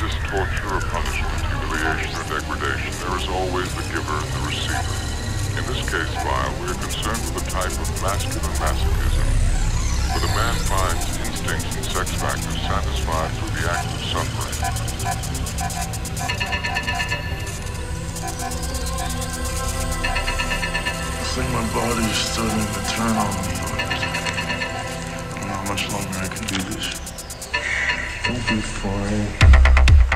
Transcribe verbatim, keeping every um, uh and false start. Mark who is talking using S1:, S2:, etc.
S1: resist torture or punishment, humiliation or degradation, there is always the giver and the receiver. In this case file, we are concerned with a type of masculine masochism, where the man finds instincts and sex factors satisfied through the act of suffering.
S2: I think my body is starting to turn on me. I don't know how much longer I can do this. You'll be fine.